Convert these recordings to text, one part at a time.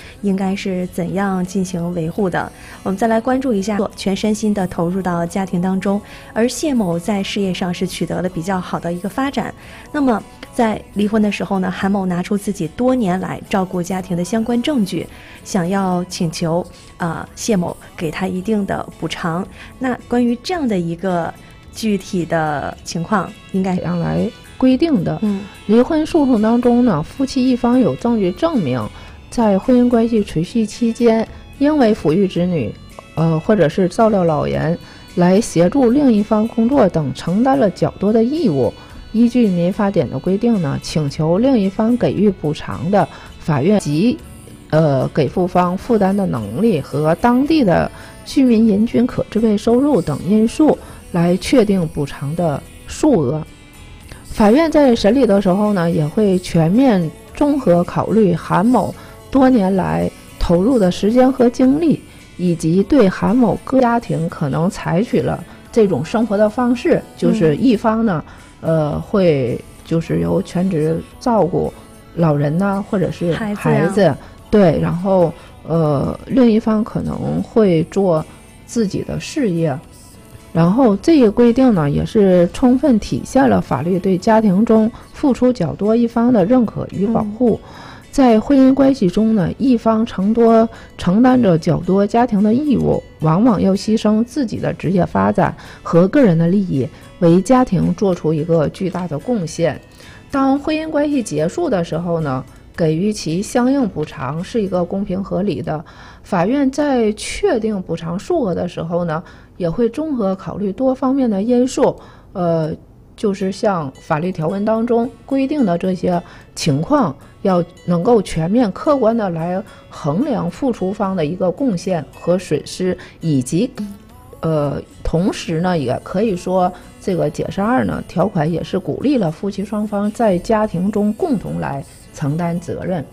应该是怎样进行维护的。我们再来关注一下，全身心的投入到家庭当中，而谢某在事业上是取得了比较好的一个发展。那么在离婚的时候呢，韩某拿出自己多年来照顾家庭的相关证据，想要请求谢某给他一定的补偿。那关于这样的一个具体的情况，应该怎样来规定的？离婚诉讼当中呢，夫妻一方有证据证明，在婚姻关系持续期间，因为抚育子女，或者是照料老人，来协助另一方工作等，承担了较多的义务。依据民法典的规定呢，请求另一方给予补偿的，法院及给付方负担的能力和当地的居民人均可支配收入等因素来确定补偿的数额。法院在审理的时候呢，也会全面综合考虑韩某多年来投入的时间和精力，以及对韩某各家庭可能采取了这种生活的方式，就是一方呢会就是由全职照顾老人呢，或者是孩子，对，然后另一方可能会做自己的事业。然后这个规定呢，也是充分体现了法律对家庭中付出较多一方的认可与保护。在婚姻关系中呢，一方承担着较多家庭的义务，往往要牺牲自己的职业发展和个人的利益，为家庭做出一个巨大的贡献。当婚姻关系结束的时候呢，给予其相应补偿是一个公平合理的。法院在确定补偿数额的时候呢，也会综合考虑多方面的因素，就是像法律条文当中规定的这些情况，要能够全面客观的来衡量付出方的一个贡献和损失，以及同时呢，也可以说这个解释2呢条款也是鼓励了夫妻双方在家庭中共同来承担责任。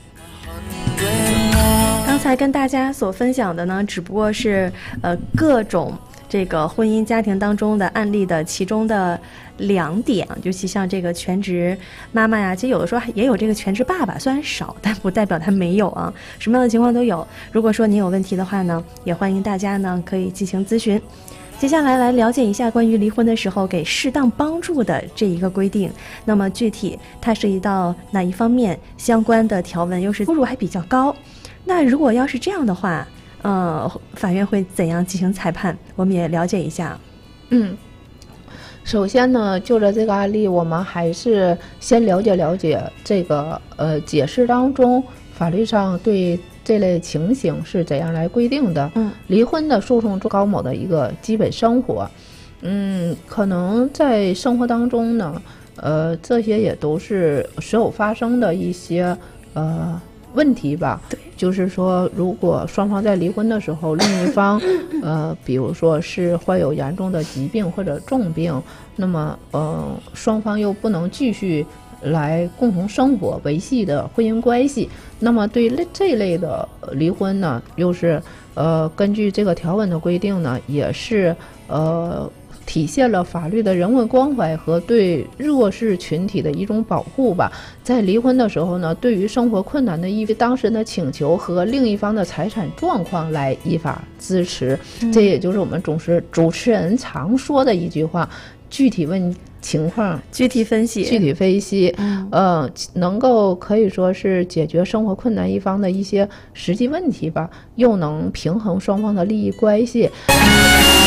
刚才跟大家所分享的呢，只不过是各种这个婚姻家庭当中的案例的其中的2点，尤其像这个全职妈妈呀，其实有的时候也有这个全职爸爸，虽然少，但不代表他没有啊，什么样的情况都有。如果说您有问题的话呢，也欢迎大家呢可以进行咨询。接下来了解一下关于离婚的时候给适当帮助的这一个规定。那么具体它涉及到哪一方面，相关的条文又是收入还比较高。那如果要是这样的话，法院会怎样进行裁判？我们也了解一下。 首先呢，就着这个案例，我们还是先了解这个解释当中法律上对这类情形是怎样来规定的。离婚的诉讼中高某的一个基本生活，可能在生活当中呢，这些也都是时有发生的一些问题吧。对，就是说，如果双方在离婚的时候，另一方比如说是患有严重的疾病或者重病，那么双方又不能继续来共同生活维系的婚姻关系，那么对这类的离婚呢，又是根据这个条文的规定呢，也是体现了法律的人文关怀和对弱势群体的一种保护吧。在离婚的时候呢，对于生活困难的一方当事人的请求和另一方的财产状况来依法支持，这也就是我们主持人常说的一句话：具体问情况具体分析， 能够可以说是解决生活困难一方的一些实际问题吧，又能平衡双方的利益关系。